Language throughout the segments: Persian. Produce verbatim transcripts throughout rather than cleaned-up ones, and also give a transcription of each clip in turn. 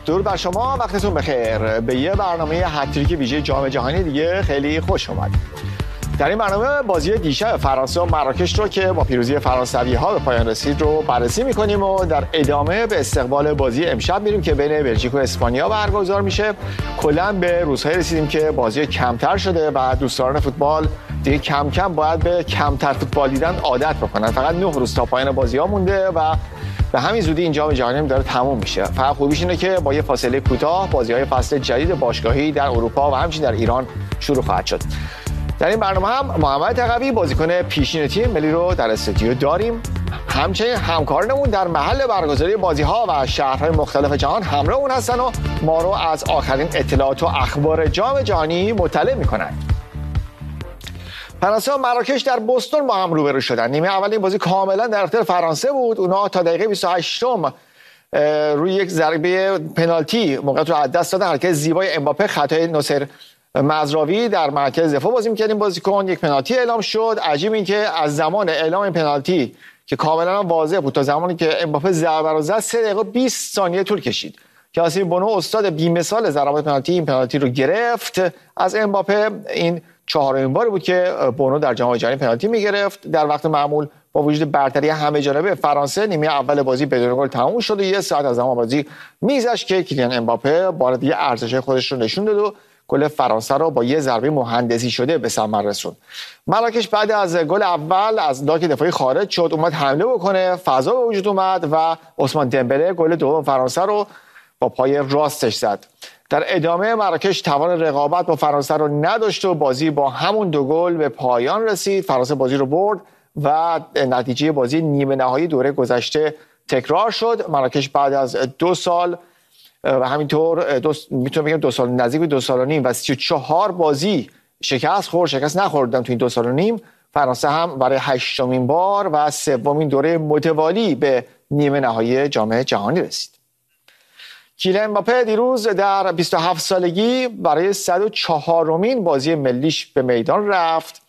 درود بر شما، وقتتون بخیر. به یه برنامه هتریک ویژه جام جهانی دیگه خیلی خوش اومدید. در این برنامه بازی دیشب فرانسه و مراکش رو که با پیروزی فرانسوی‌ها به پایان رسید رو بررسی می‌کنیم و در ادامه به استقبال بازی امشب میریم که بین بلژیک و اسپانیا برگزار میشه. کلاً به روزهای رسیدیم که بازی کمتر شده و دوستداران فوتبال دیگه کم کم باید به کمتر فوتبال دیدن عادت بکنن. فقط نه روز تا پایان بازی‌ها مونده و به همین زودی این جام جهانی داره تموم میشه. فقط خوبیش اینه که با یه فاصله کوتاه بازی‌های فصل جدید باشگاهی در اروپا و همچنین در ایران شروع خواهد شد. در این برنامه هم محمد تقوی بازیکن پیشین تیم ملی رو در استودیو داریم. همچنین همکارانمون در محل برگزاری بازی‌ها و شهرهای مختلف جهان همراهمون هستن و ما رو از آخرین اطلاعات و اخبار جام جهانی مطلع می‌کنن. فرانسه و مراکش در بوستون با هم روبرو شدن. نیمه اول این بازی کاملا در اختیار فرانسه بود. اونها تا دقیقه بیست و هشتم روی یک ضربه پنالتی موقعیت رو از دست دادن. حرکت زیبای امباپه، خطای ناصر مزراوی در مرکز دفاع بازی می‌کرد این بازیکن، یک پنالتی اعلام شد. عجیب این که از زمان اعلام این پنالتی که کاملا واضح بود تا زمانی که امباپه ضربه رو زد سه دقیقه و بیست ثانیه طول کشید. کاسیم بونو استاد بی‌مثال ضربات پنالتی این پنالتی رو گرفت از امباپه. این چهارمین باری بود که بونو در جام جهانی پنالتی می‌گرفت در وقت معمول. با وجود برتری همه جانبه فرانسه نیمه اول بازی بدون گل تموم شد و یه ساعت از زمان بازی میگذشت که کیلیان امباپه بار دیگه ارزش خودش رو نشون داد و گل فرانسه رو با یه ضربه مهندسی شده به ثمر رسوند. مراکش بعد از گل اول از لاک دفاعی خارج شد، اومد حمله بکنه، فضا به وجود اومد و عثمان دمبله گل دوم فرانسه رو با پای راستش زد. در ادامه مراکش توان رقابت با فرانسه رو نداشت و بازی با همون دو گل به پایان رسید. فرانسه بازی رو برد و نتیجه بازی نیمه نهایی دوره گذشته تکرار شد. مراکش بعد از دو سال و همینطور دو میتونم بگم دو سال نزدیک به دو سال و نیم و سی و چهار بازی شکست خورد شکست نخوردن تو این دو سال و نیم. فرانسه هم برای هشتمین بار و سومین دوره متوالی به نیمه نهایی جام جهانی رسید. کیلیان امباپه دیروز در بیست و هفت سالگی برای صد و چهارمین بازی ملیش به میدان رفت.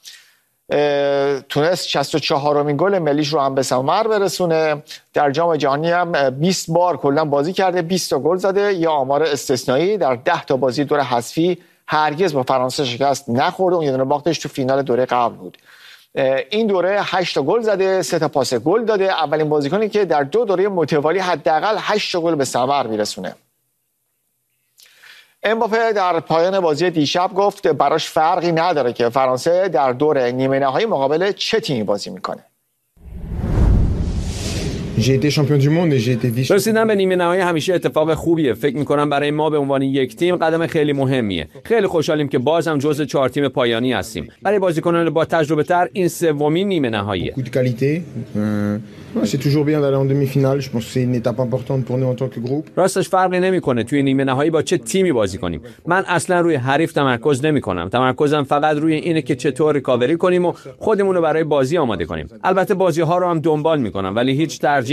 تونست شصت و چهارمین گل ملیش رو هم به ثمر برسونه. در جام جهانی هم بیست بار کلا بازی کرده، بیست تا گل زده، یا آمار استثنایی در ده تا بازی دوره حذفی هرگز با فرانسه شکست نخورده. اون یه دونه باختش تو فینال دوره قبل بود. این دوره هشت تا گل زده، سه تا پاس گل داده. اولین بازیکنی که در دو دوره متوالی حداقل هشت تا گل به ثمر میرسونه. امباپه در پایان بازی دیشب گفت براش فرقی نداره که فرانسه در دور نیمه نهایی مقابل چه تیمی بازی میکنه. رسیدن به نیمه نهایی همیشه اتفاق خوبیه. فکر میکنم برای ما به عنوان یک تیم قدم خیلی مهمیه. خیلی خوشحالیم که باز هم جزو چهار تیم پایانی هستیم. برای بازیکنان با تجربه تر این سومین نیمه نهاییه. راستش فرقی نمیکنه توی نیمه نهایی با چه تیمی بازی کنیم. من اصلا روی حریف تمرکز نمیکنم. تمرکزم فقط روی اینه که چطور ریکاوری کنیم و خودمون رو برای بازی آماده کنیم. البته بازی ها رو هم دنبال میکنم ولی هیچ ترجیح